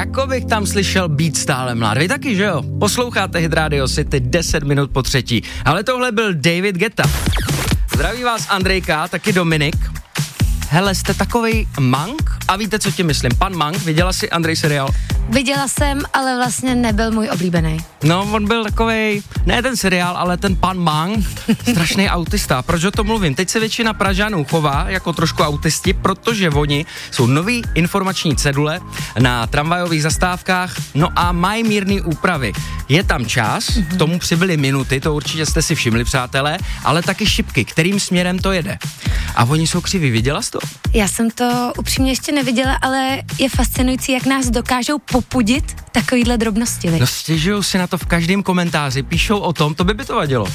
jako bych tam slyšel být stále mlád. Vy taky, že jo? Posloucháte Hit Radio City 10 minut po 3. Ale tohle byl David Guetta. Zdraví vás Andrejka, taky Dominik. Hele, jste takovej Monk? A víte, co tím myslím? Pan Monk, viděla jsi Andrej seriál? Viděla jsem, ale vlastně nebyl můj oblíbený. No, on byl takovej, ne ten seriál, ale ten pan Monk, strašný autista. Proč o tom mluvím? Teď se většina Pražanů chová jako trošku autisti, protože oni jsou nový informační cedule na tramvajových zastávkách, no a mají mírný úpravy. Je tam čas, k tomu přibyly minuty, to určitě jste si všimli, přátelé, ale taky šipky, kterým směrem to jede. A oni jsou křiví, viděla jsi to? Já jsem to upřímně ještě neviděla, ale je fascinující, jak nás dokážou popudit takovýhle drobnosti. No stěžují si na to v každém komentáři, píšou o tom, to by to vadilo.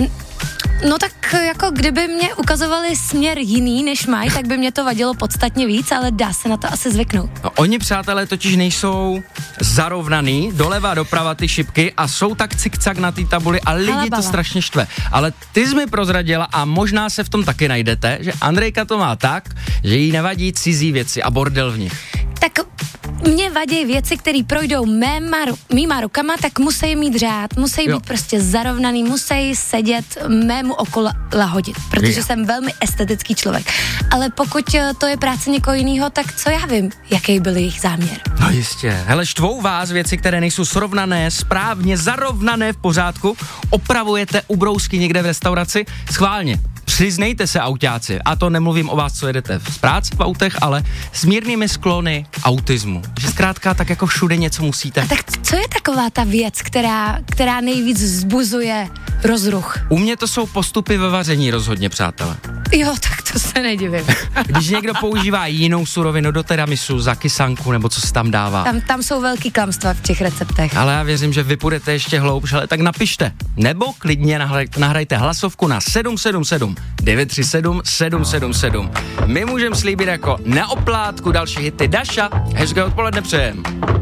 No tak jako kdyby mě ukazovali směr jiný než mají, tak by mě to vadilo podstatně víc, ale dá se na to asi zvyknout. No, oni, přátelé, totiž nejsou zarovnaný, doleva, doprava ty šipky a jsou tak cikcak na té tabuli a lidi to strašně štve. Ale ty jsi mi prozradila a možná se v tom taky najdete, že Andrejka to má tak, že jí nevadí cizí věci a bordel v nich. Tak mně vadí věci, které projdou mýma rukama, tak musí mít řád, musí být prostě zarovnaný, musí sedět mému oku lahodit, protože jsem velmi estetický člověk. Ale pokud to je práce někoho jiného, tak co já vím, jaký byl jejich záměr. No jistě. Hele, štvou vás věci, které nejsou srovnané, správně zarovnané v pořádku, opravujete ubrousky někde v restauraci, schválně. Přiznejte se, autáci, a to nemluvím o vás, co jedete z práce v autech, ale s mírnými sklony autismu. Že zkrátka tak jako všude něco musíte. A tak co je taková ta věc, která nejvíc vzbuzuje rozruch? U mě to jsou postupy ve vaření rozhodně, přátelé. Jo, tak to se nedivím. Když někdo používá jinou surovinu do tiramisu, za kysanku, nebo co se tam dává. Tam jsou velký klamstva v těch receptech. Ale já věřím, že vy půjdete ještě hloubš, ale tak napište. Nebo klidně nahrajte hlasovku na 777 937 777. My můžeme slíbit jako na oplátku další hity. Daša, hezké odpoledne přejem.